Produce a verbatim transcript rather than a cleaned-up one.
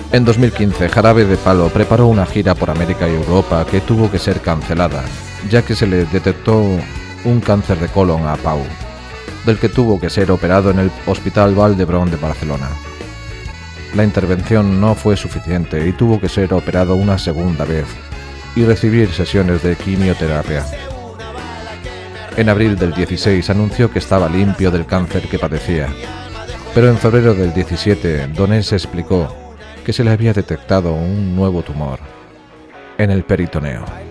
En dos mil quince, Jarabe de Palo preparó una gira por América y Europa que tuvo que ser cancelada, ya que se le detectó un cáncer de colon a Pau, del que tuvo que ser operado en el Hospital Vall d'Hebron de Barcelona. La intervención no fue suficiente y tuvo que ser operado una segunda vez y recibir sesiones de quimioterapia. En abril del dieciséis anunció que estaba limpio del cáncer que padecía, pero en febrero del diecisiete Donés explicó que se le había detectado un nuevo tumor en el peritoneo.